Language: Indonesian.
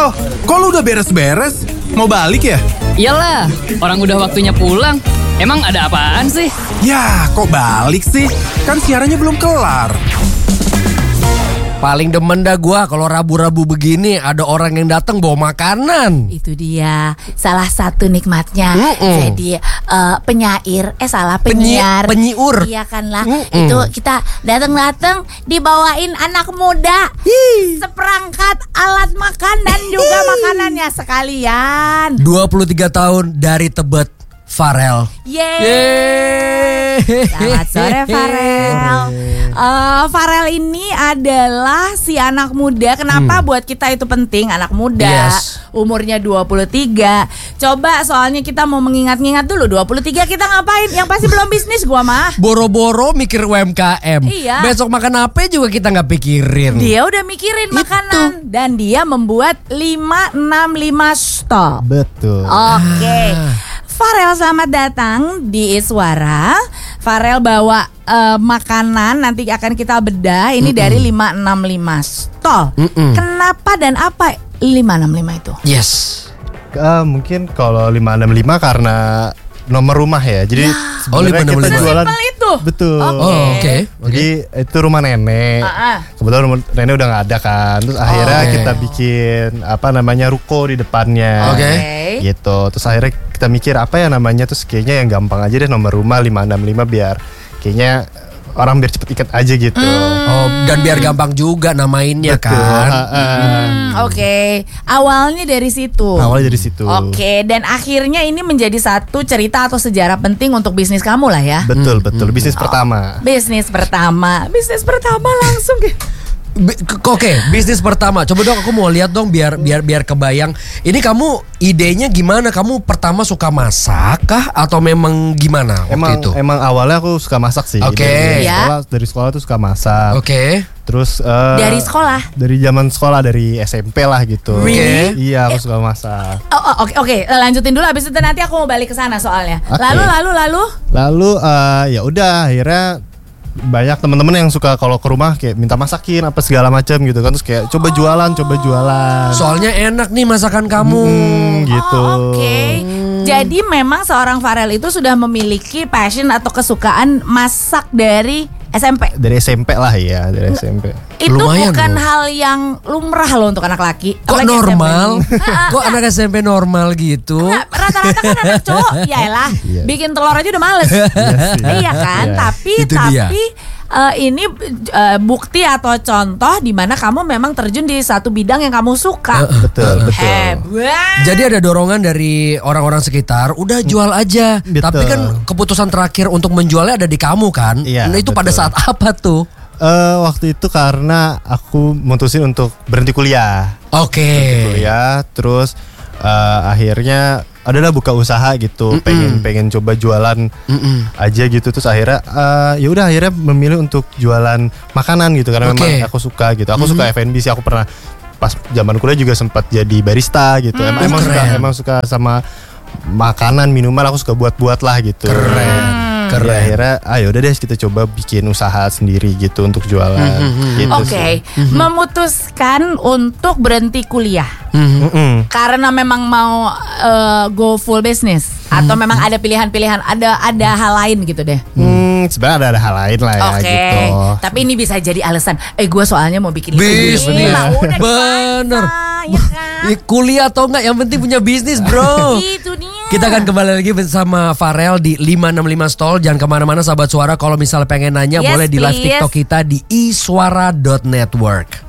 Loh, kok lu udah beres-beres? Mau balik ya? Iyalah, orang udah waktunya pulang. Emang ada apaan sih? Ya, kok balik sih? Kan siarannya belum kelar. Paling demen dah gua kalau rabu-rabu begini ada orang yang datang bawa makanan. Itu dia salah satu nikmatnya. Jadi penyiar. Iya kan lah. Itu kita datang dibawain anak muda. Seperangkat alat makan dan juga makanannya sekalian. 23 tahun dari Tebet, Farel. Yeay. Selamat sore Farel. Farel ini adalah si anak muda. Kenapa buat kita itu penting? Anak muda, Yes. umurnya 23. Coba soalnya kita mau mengingat-ingat dulu 23 kita ngapain? Yang pasti belum bisnis gua mah. Boro-boro mikir UMKM. Iya. Besok makan apa juga kita nggak pikirin. Dia udah mikirin makanan dan dia membuat 565 stall. Betul. Oke. Farel selamat datang di Iswara. Farel bawa makanan nanti akan kita bedah. Ini dari 565 stall. Kenapa dan apa 565 itu? Yes. Mungkin kalau 565 karena nomor rumah ya. Jadi sebenarnya kita 565. jualan. Sesimpel itu. Betul. Oke. Jadi itu rumah nenek. Kebetulan rumah nenek udah nggak ada kan. Terus akhirnya kita bikin ruko di depannya. Oke. Gitu. Terus akhirnya kita mikir apa ya namanya, terus kayaknya yang gampang aja deh nomor rumah 565 biar kayaknya orang biar cepet ikat aja gitu. Dan biar gampang juga namainnya. Betul. Kan. Oke. Awalnya dari situ. Awalnya dari situ. Oke, dan akhirnya ini menjadi satu cerita atau sejarah penting untuk bisnis kamu lah ya. Betul. Bisnis pertama. Bisnis pertama langsung. Oke, bisnis pertama. Coba dong aku mau lihat dong biar kebayang. Ini kamu idenya gimana? Kamu pertama suka masak kah atau memang gimana waktu itu? Emang awalnya aku suka masak sih. Oke. Dari sekolah tuh suka masak. Oke. Terus Dari sekolah? Dari zaman sekolah, dari SMP lah gitu. Really? Iya, aku suka masak. Oke, lanjutin dulu habis itu nanti aku mau balik ke sana soalnya. Oke. Lalu Ya udah akhirnya banyak teman-teman yang suka kalau ke rumah kayak minta masakin apa segala macam gitu kan, terus kayak coba jualan. Soalnya enak nih masakan kamu. Gitu. Oke. Jadi memang seorang Farel itu sudah memiliki passion atau kesukaan masak dari SMP. Dari SMP lah ya, dari SMP. Itu Lumayan bukan loh. hal yang lumrah loh untuk anak laki. Kok Apalagi normal? SMP. Kok anak SMP normal gitu? Enggak, rata-rata kan anak cowok. Yaelah, Iya. bikin telur aja udah males. Iya kan? Iya. Tapi Itu dia. ini bukti atau contoh di mana kamu memang terjun di satu bidang yang kamu suka. Betul. Hebat. Jadi ada dorongan dari orang-orang sekitar, udah jual aja. Betul. Tapi kan keputusan terakhir untuk menjualnya ada di kamu kan? Iya, Nah itu pada betul. saat apa tuh? Waktu itu karena aku mutusin untuk berhenti kuliah. Oke. Kuliah, terus akhirnya adalah buka usaha gitu, pengen coba jualan aja gitu, terus akhirnya ya udah akhirnya memilih untuk jualan makanan gitu karena Oke. memang aku suka gitu. Aku suka F&B sih, aku pernah pas zaman kuliah juga sempat jadi barista gitu. Emang suka sama makanan, minuman, aku suka buat lah gitu. Keren. Ya, akhirnya udah deh kita coba bikin usaha sendiri gitu untuk jualan. Gitu Oke, sih. memutuskan untuk berhenti kuliah karena memang mau go full business atau memang ada pilihan-pilihan, ada hal lain gitu deh. Sebenarnya ada hal lain lah ya Oke, gitu. tapi ini bisa jadi alasan. Gue soalnya mau bikin Bisnis. Lah, udah Bener. dibaca, ya kan? Kuliah atau enggak, yang penting punya bisnis bro. Itu dia. Kita akan kembali lagi bersama Farel di 565 Stall. Jangan kemana-mana sahabat suara. Kalau misalnya pengen nanya Yes, boleh di live please. TikTok kita di iswara.network.